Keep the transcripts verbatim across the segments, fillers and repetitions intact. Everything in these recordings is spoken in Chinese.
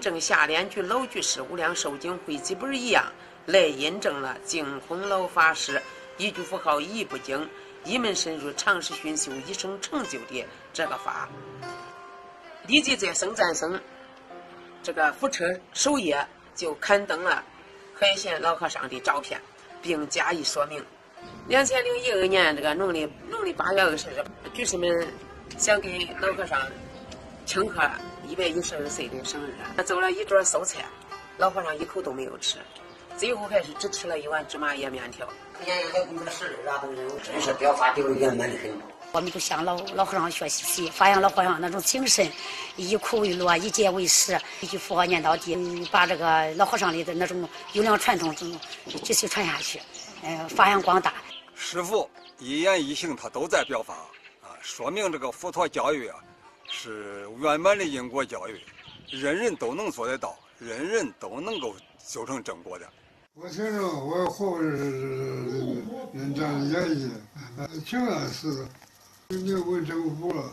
正下联句老句式无量寿经汇集本一样，来印证了净空老法师一句符号一不精，一门深入，长时熏修，一生成就的这个法。立即在僧赞僧这个福车首页就刊登了海贤老和尚的照片，并加以说明。两千零一二年这个农历农历八月二十日，居士们想给老和尚庆贺一百一十二岁的生日，走了一桌素菜，老和尚一口都没有吃，最后还是只吃了一碗芝麻叶面条。 年年来工作十日啊，等人真是表法đều圆满的很。 我们就向老老和尚学习，发扬老和尚那种精神，以苦为乐，以戒为师，一句佛号念到底，把这个老和尚里的那种优良传统继续传下去，呃，发扬光大。 师父一言一行他都在表法啊，说明这个佛陀教育啊是圆满的因果教育，人人都能做得到，人人都能够修成正果的。 我听着我后人人这样演绎，挺安是的，没有问政府了，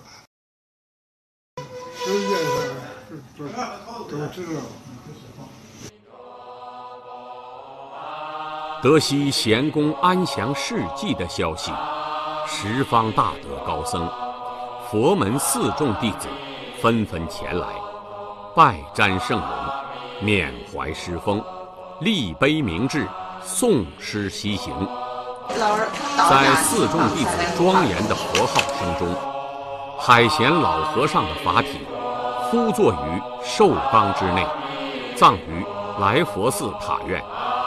世界上都都知道。 得悉贤公安详事迹的消息，十方大德高僧、佛门四众弟子纷纷前来，拜瞻圣容，缅怀师风，立碑明志，诵诗西行。在四众弟子庄严的佛号声中，海贤老和尚的法体呼坐于寿冈之内，葬于来佛寺塔院。